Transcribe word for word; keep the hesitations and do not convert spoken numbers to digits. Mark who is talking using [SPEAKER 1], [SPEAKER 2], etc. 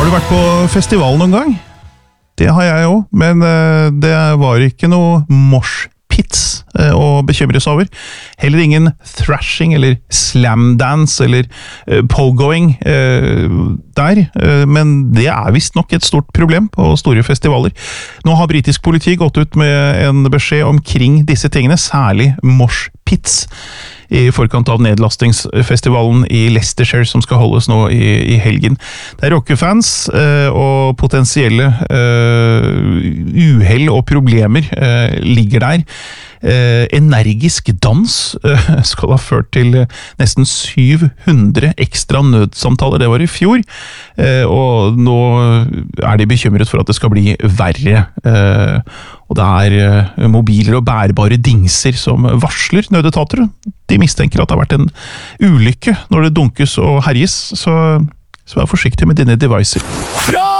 [SPEAKER 1] Har du vært på festival noen gang? Det har jeg jo, men uh, det var ikke noe moshpits uh, å bekymres over. Heller ingen thrashing eller slamdance eller uh, pogoing uh, der, uh, men det er vist nok et stort problem på store festivaler. Nå har britisk politi gått ut med en beskjed omkring disse tingene, særlig moshpits, i forkant av nedlastingsfestivalen i Leicestershire som skal holdes nå i, i helgen. Det er rockefans eh, og potensielle eh, uhell og problemer eh, ligger der. Eh, energisk dans eh, skal ha ført til nesten syv hundre ekstra nødsamtaler, det var i fjor, eh, og nå er de bekymret for at det skal bli verre. Eh, og det er eh, mobiler og bærbare dingser som varsler nødetater. De mistenker at det har vært en ulykke når det dunkes og herjes, så, så vær forsiktig med dine devices.